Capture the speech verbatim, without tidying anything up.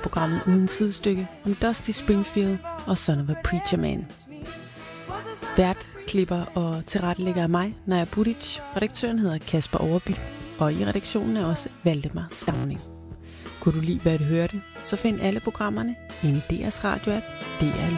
programmet uden sidestykke om Dusty Springfield og Son of a Preacher Man. Vært, klipper og tilrettelægger af mig, Naja Budic. Redaktøren hedder Kasper Overby, og i redaktionen er også Valdemar Stauning. Kunne du lide, hvad du hørte, så find alle programmerne inde i D R's radio-app D R